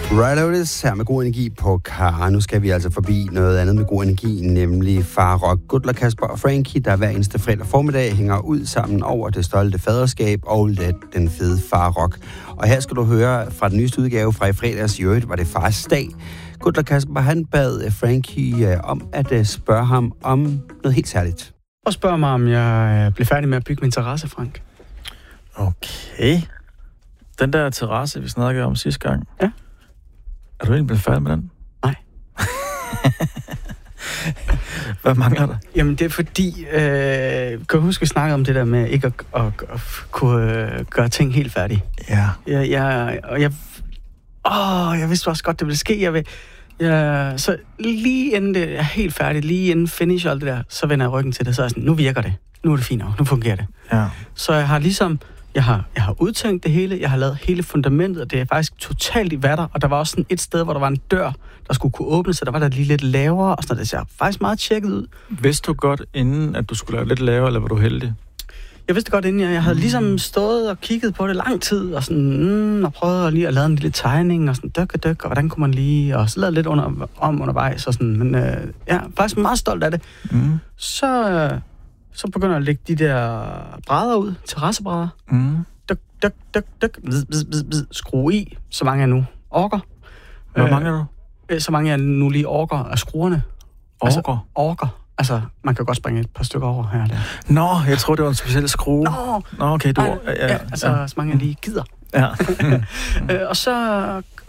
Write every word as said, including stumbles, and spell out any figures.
Right Otis her med god energi på Car. Nu skal vi altså forbi noget andet med god energi, nemlig Far Rock. Gudler, Kasper og Frankie, der hver eneste fredag formiddag hænger ud sammen over det stolte faderskab og let den fede Far Rock. Og her skal du høre fra den nyeste udgave fra i fredags, i øvrigt var det Fars dag. Gudler, Kasper, han bad Frankie om at spørge ham om noget helt særligt. Og spørg mig, om jeg blev færdig med at bygge min terrasse, Frank. Okay. Den der terrasse, vi snakkede om sidste gang. Ja. Er du egentlig blevet færdig med den? Nej. Hvad mangler der? Jamen, det er fordi... Øh, kan du huske, vi snakkede om det der med ikke at, at, at, at kunne øh, gøre ting helt færdige? Ja. Jeg, jeg, og jeg... Åh, jeg vidste også godt, det ville ske. Jeg vil, jeg, så lige inden det er helt færdigt, lige inden finish og alt det der, så vender jeg ryggen til det, så er jeg sådan, nu virker det. Nu er det fint nok. Nu fungerer det. Ja. Så jeg har ligesom... Jeg har, jeg har udtænkt det hele, jeg har lavet hele fundamentet, og det er faktisk totalt i vatter, og der var også sådan et sted, hvor der var en dør, der skulle kunne åbne, så der var der lige lidt lavere, og sådan noget. Det ser faktisk meget tjekket ud. Vidste du godt inden, at du skulle lave lidt lavere, eller var du heldig? Jeg vidste godt inden, jeg, jeg havde ligesom stået og kigget på det lang tid, og sådan, mm, og prøvet at lige at lave en lille tegning, og sådan dyk og dyk, og hvordan kunne man lige, og så lavede lidt under, om undervejs, og sådan, men øh, ja, faktisk meget stolt af det. Mm. Så... Øh, Så begynder jeg at lægge de der brædder ud, terrassebrædder. Mm. Dyk, dyk, dyk, dyk, bzz, bzz, bzz, bzz, skrue i, så mange jeg nu orker. Hvad øh, mangler du? Så mange jeg nu lige orker af skruerne. Orker? Altså, orker. Altså, man kan godt springe et par stykker over her og der. Nå, jeg tror det var en speciel skrue. Nå! Nå, okay, du... Nej, ja, ja, altså, ja. så mange jeg lige gider. Ja. øh, og så...